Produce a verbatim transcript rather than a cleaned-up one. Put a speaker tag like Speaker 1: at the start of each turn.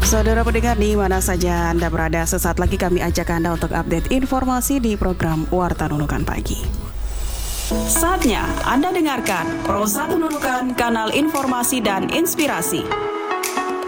Speaker 1: Saudara pendengar di mana saja Anda berada, sesaat lagi kami ajak Anda untuk update informasi di program Warta Nunukan Pagi. Saatnya Anda dengarkan Pro satu Nunukan, kanal informasi dan inspirasi.